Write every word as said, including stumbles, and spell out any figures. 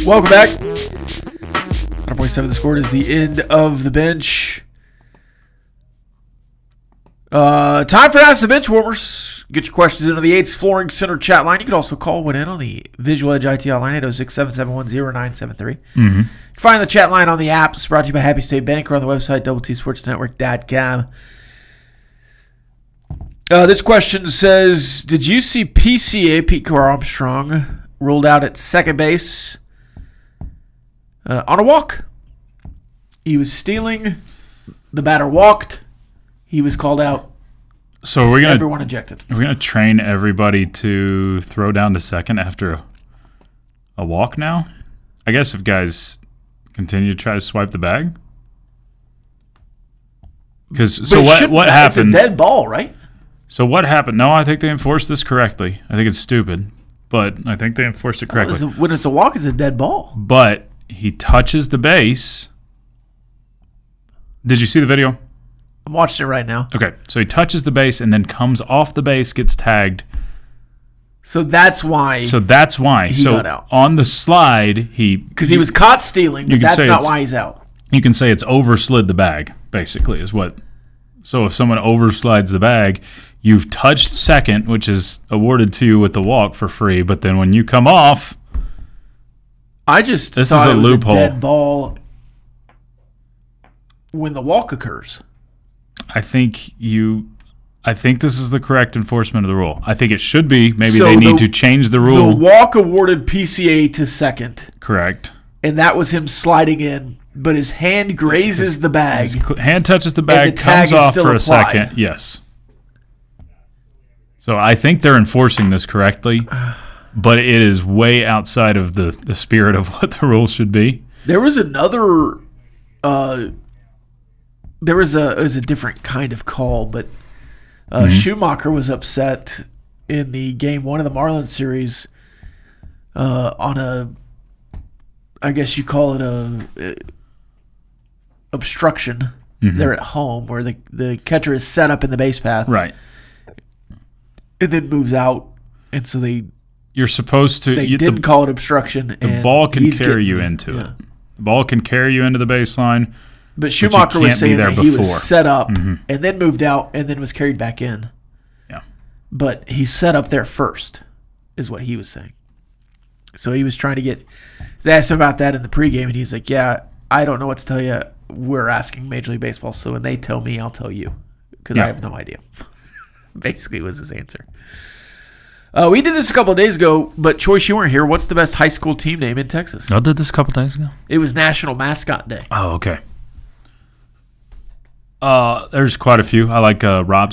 Welcome back. one hundred point seven The Score is the end of the bench. Uh, time for Ask the Bench Warmers. Get your questions into the Yates Flooring Center chat line. You can also call one in on the Visual Edge I T line, eight oh six, seven seven one, oh nine seven three. Mm-hmm. You can find the chat line on the app. It's brought to you by Happy State Bank or on the website, double T sports network dot com. Uh, this question says, did you see P C A, Pete Car Armstrong, rolled out at second base uh, on a walk? He was stealing. The batter walked. He was called out. So we're gonna everyone ejected. We're gonna train everybody to throw down to second after a, a walk now. I guess if guys continue to try to swipe the bag, because so what what happened? It's a dead ball, right? So what happened? No, I think they enforced this correctly. I think it's stupid, but I think they enforced it correctly. Oh, when it's a walk, it's a dead ball. But he touches the base. Did you see the video? I'm watching it right now. Okay, so he touches the base and then comes off the base, gets tagged. So that's why. So that's why. He so got out. On the slide, he because he was caught stealing. But that's not why he's out. You can say it's overslid the bag. Basically, is what. So if someone overslides the bag, you've touched second, which is awarded to you with the walk for free. But then when you come off, I just this thought is a it was loophole. A dead ball when the walk occurs. I think you. I think this is the correct enforcement of the rule. I think it should be. Maybe so they need the, to change the rule. The walk awarded P C A to second. Correct. And that was him sliding in, but his hand grazes his, the bag. His hand touches the bag, the comes off for a applied. second. Yes. So I think they're enforcing this correctly, but it is way outside of the, the spirit of what the rules should be. There was another. Uh, there was a it was a different kind of call, but uh, mm-hmm. Schumacher was upset in the game one of the Marlins series uh, on a. I guess you call it a, a obstruction. Mm-hmm. They're at home where the, the catcher is set up in the base path. Right. And then moves out. And so they You're supposed to They you, didn't the, call it obstruction. The and ball can he's carry getting, you into yeah. it. The ball can carry you into the baseline. But Schumacher but was saying that before. he was set up mm-hmm. and then moved out and then was carried back in. Yeah. But he set up there first, is what he was saying. So he was trying to get – they asked him about that in the pregame, and he's like, yeah, I don't know what to tell you. We're asking Major League Baseball, so when they tell me, I'll tell you because yeah. I have no idea. Basically was his answer. Uh, we did this a couple of days ago, but Choice, you weren't here. What's the best high school team name in Texas? I did this a couple days ago. It was National Mascot Day. Oh, okay. Uh, there's quite a few. I like uh, Rob